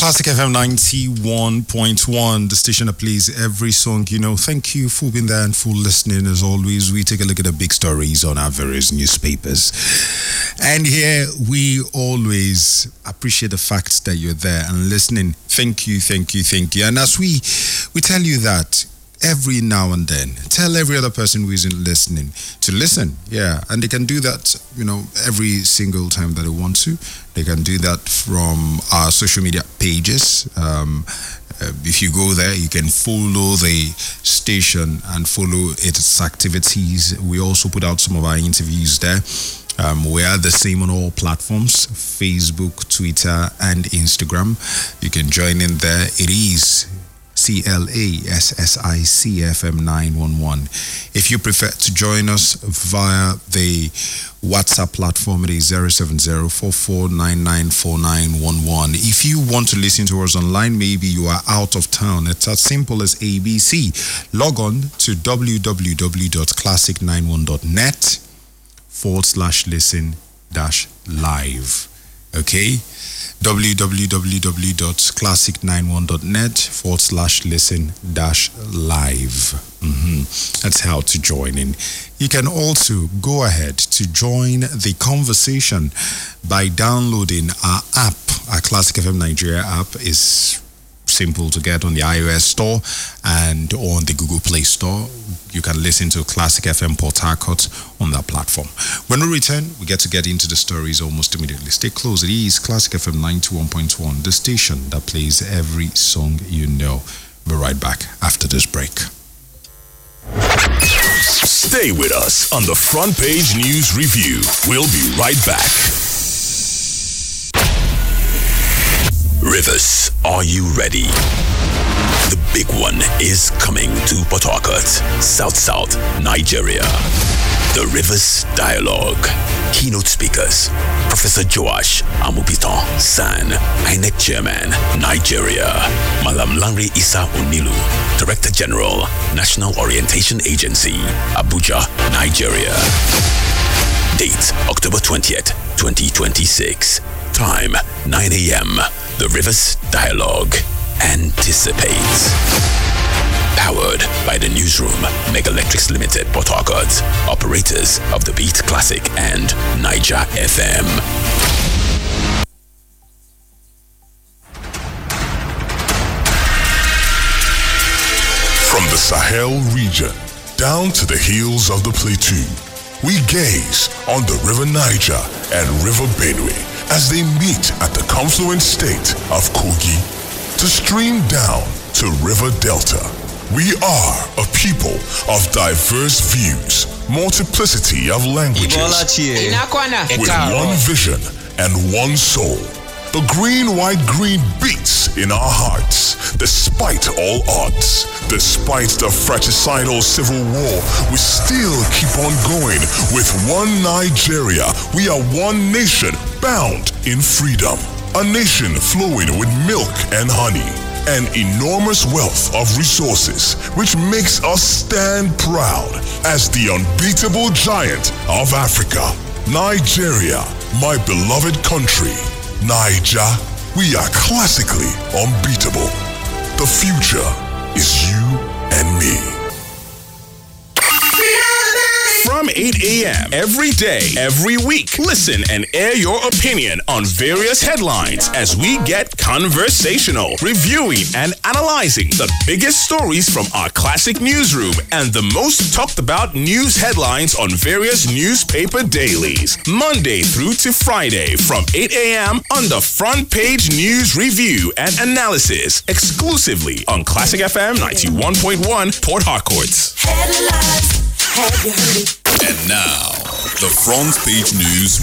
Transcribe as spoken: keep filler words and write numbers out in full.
Classic F M ninety-one point one, the station that plays every song you know. Thank you for being there and for listening. As always, we take a look at the big stories on our various newspapers. And here we always appreciate the fact that you're there and listening. Thank you, thank you, thank you. And as we, we tell you that every now and then, tell every other person who isn't listening to listen. Yeah, and they can do that, you know, every single time that they want to. They can do that from our social media pages. Um, uh, if you go there, you can follow the station and follow its activities. We also put out some of our interviews there. Um, we are the same on all platforms, Facebook, Twitter, and Instagram. You can join in there. It is C L A S S I C F M nine one one. If you prefer to join us via the WhatsApp platform, it is zero seven zero, four four nine nine, four nine one one. If you want to listen to us online, maybe you are out of town, it's as simple as A B C. Log on to w w w dot classic nine one dot net forward slash listen dash live. Okay? w w w dot classic nine one dot net forward slash listen dash live. Mm-hmm. That's how to join in. You can also go ahead to join the conversation by downloading our app. Our Classic F M Nigeria app is simple to get on the iOS store and on the Google Play Store. You can listen to Classic F M Port Harcourt on that platform. When we return, we get to get into the stories almost immediately. Stay close. It is Classic F M ninety-one point one, the station that plays every song you know. We'll be right back after this break. Stay with us on the Front Page News Review. We'll be right back. Rivers, are you ready? The big one is coming to Port Harcourt, South South, Nigeria. The Rivers Dialogue. Keynote speakers, Professor Joash Amupitan San, I N E C Chairman, Nigeria. Malam Lanre Isa Onilu, Director General, National Orientation Agency, Abuja, Nigeria. Date, October twentieth, twenty twenty-six. Time, nine a.m. The Rivers Dialogue. Anticipate. Powered by the Newsroom, Mega Electrics Limited, Port Harcourt. Operators of the Beat Classic and Niger F M. From the Sahel region down to the hills of the Plateau, we gaze on the River Niger and River Benue as they meet at the confluent state of Kogi to stream down to River Delta. We are a people of diverse views, multiplicity of languages, with one vision and one soul. The green, white, green beats in our hearts, despite all odds. Despite the fratricidal civil war, we still keep on going. With one Nigeria, we are one nation bound in freedom. A nation flowing with milk and honey. An enormous wealth of resources, which makes us stand proud as the unbeatable giant of Africa. Nigeria, my beloved country. Niger, we are classically unbeatable. The future is you and me. From eight a.m. every day, every week, listen and air your opinion on various headlines as we get conversational, reviewing and analyzing the biggest stories from our classic newsroom and the most talked about news headlines on various newspaper dailies. Monday through to Friday from eight a.m. on the Front Page News Review and Analysis, exclusively on Classic F M ninety-one point one Port Harcourt. Headlines. Have you heard it? And now, the Front Page News